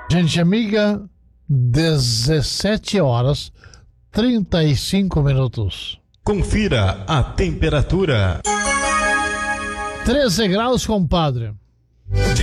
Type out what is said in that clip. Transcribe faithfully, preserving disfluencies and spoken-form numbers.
Gente amiga, dezessete horas trinta e cinco minutos. Confira a temperatura. treze graus, compadre.